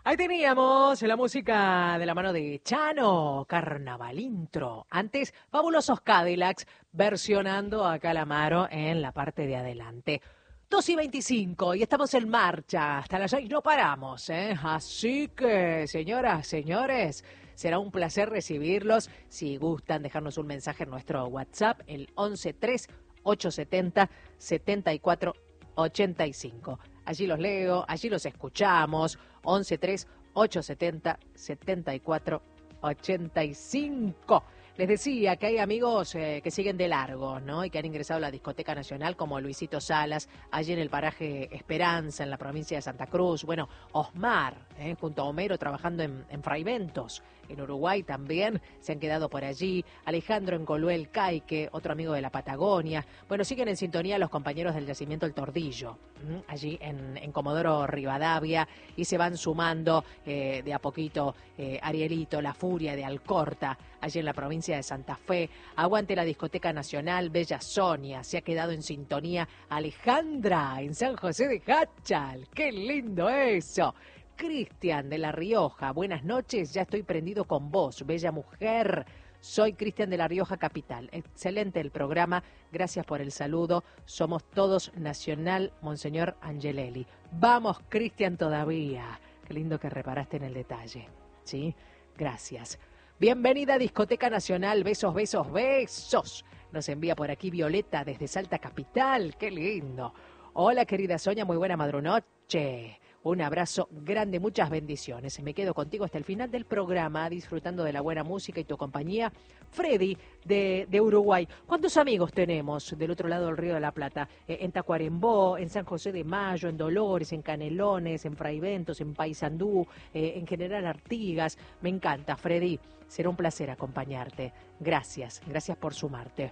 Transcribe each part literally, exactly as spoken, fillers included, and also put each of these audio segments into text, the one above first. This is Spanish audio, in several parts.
Ahí teníamos la música de la mano de Chano, Carnaval Intro. Antes, Fabulosos Cadillacs versionando a Calamaro en la parte de adelante. dos y veinticinco y estamos en marcha. Hasta las seis no paramos, ¿eh? Así que, señoras, señores, será un placer recibirlos. Si gustan dejarnos un mensaje en nuestro WhatsApp, el once tres ocho setenta setenta y cuatro ochenta y cinco. Allí los leo, allí los escuchamos. once tres ocho setenta setenta y cuatro ochenta y cinco. Les decía que hay amigos eh, que siguen de largo, ¿no? Y que han ingresado a la Discoteca Nacional, como Luisito Salas, allí en el paraje Esperanza, en la provincia de Santa Cruz. Bueno, Osmar, eh, junto a Homero, trabajando en, en Fraiventos. En Uruguay también se han quedado por allí. Alejandro en Coluel Caique, otro amigo de la Patagonia. Bueno, siguen en sintonía los compañeros del yacimiento El Tordillo, ¿m? allí en, en Comodoro Rivadavia, y se van sumando eh, de a poquito eh, Arielito, La Furia de Alcorta, allí en la provincia de Santa Fe. Aguante la Discoteca Nacional, Bella Sonia, se ha quedado en sintonía Alejandra en San José de Cachal. ¡Qué lindo eso! Cristian de La Rioja, buenas noches, ya estoy prendido con vos, bella mujer. Soy Cristian de La Rioja Capital. Excelente el programa, gracias por el saludo. Somos todos Nacional Monseñor Angelelli. Vamos, Cristian, todavía. Qué lindo que reparaste en el detalle. ¿Sí? Gracias. Bienvenida a Discoteca Nacional, besos, besos, besos. Nos envía por aquí Violeta desde Salta Capital, qué lindo. Hola, querida Sonia, muy buena madrunoche. Un abrazo grande, muchas bendiciones. Me quedo contigo hasta el final del programa, disfrutando de la buena música y tu compañía. Freddy, de, de Uruguay. ¿Cuántos amigos tenemos del otro lado del Río de la Plata? Eh, en Tacuarembó, en San José de Mayo, en Dolores, en Canelones, en Fraiventos, en Paysandú, eh, en General Artigas. Me encanta, Freddy. Será un placer acompañarte. Gracias, gracias por sumarte.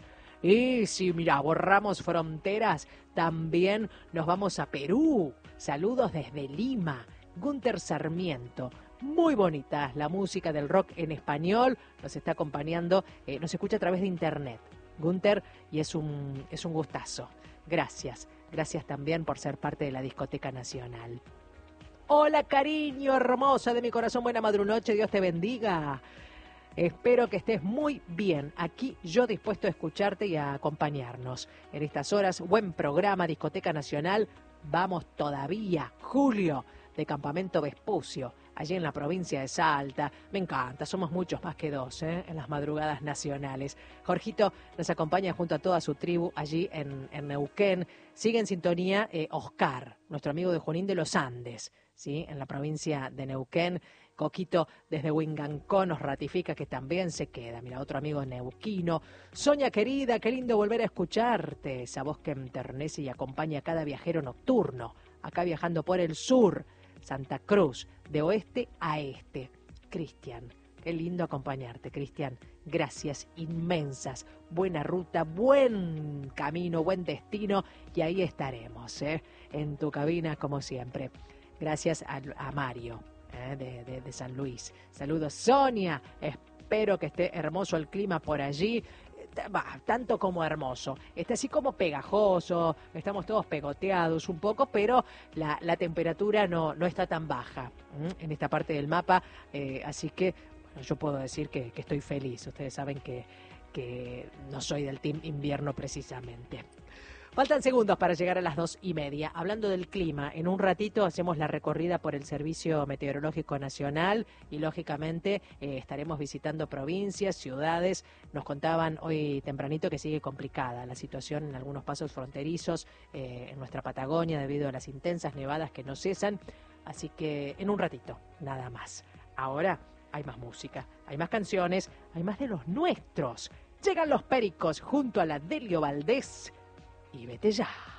Y si, mira, borramos fronteras, también nos vamos a Perú. Saludos desde Lima. Gunter Sarmiento. Muy bonita la música del rock en español. Nos está acompañando, eh, nos escucha a través de internet. Gunter, y es un, es un gustazo. Gracias. Gracias también por ser parte de la Discoteca Nacional. Hola, cariño, hermosa de mi corazón. Buena madrunoche. Dios te bendiga. Espero que estés muy bien. Aquí yo dispuesto a escucharte y a acompañarnos. En estas horas, buen programa, Discoteca Nacional. Vamos todavía. Julio, de Campamento Vespucio, allí en la provincia de Salta. Me encanta, somos muchos más que dos, ¿eh? En las madrugadas nacionales. Jorgito nos acompaña junto a toda su tribu allí en, en Neuquén. Sigue en sintonía eh, Oscar, nuestro amigo de Junín de los Andes, ¿sí? En la provincia de Neuquén. Coquito desde Huingancó nos ratifica que también se queda. Mira, otro amigo neuquino. Sonia querida, qué lindo volver a escucharte. Esa voz que enternece y acompaña a cada viajero nocturno. Acá viajando por el sur, Santa Cruz, de oeste a este. Cristian, qué lindo acompañarte, Cristian. Gracias inmensas. Buena ruta, buen camino, buen destino. Y ahí estaremos, ¿eh? En tu cabina, como siempre. Gracias a, a Mario. De, de, de San Luis. Saludos, Sonia. Espero que esté hermoso el clima por allí. Bah, tanto como hermoso. Está así como pegajoso. Estamos todos pegoteados un poco, pero la, la temperatura no, no está tan baja ¿m? en esta parte del mapa. Eh, así que bueno, yo puedo decir que, que estoy feliz. Ustedes saben que, que no soy del team invierno precisamente. Faltan segundos para llegar a las dos y media. Hablando del clima, en un ratito hacemos la recorrida por el Servicio Meteorológico Nacional y, lógicamente, eh, estaremos visitando provincias, ciudades. Nos contaban hoy tempranito que sigue complicada la situación en algunos pasos fronterizos eh, en nuestra Patagonia debido a las intensas nevadas que no cesan. Así que en un ratito, nada más. Ahora hay más música, hay más canciones, hay más de los nuestros. Llegan los Pericos junto a la Delio Valdés. Y vete ya.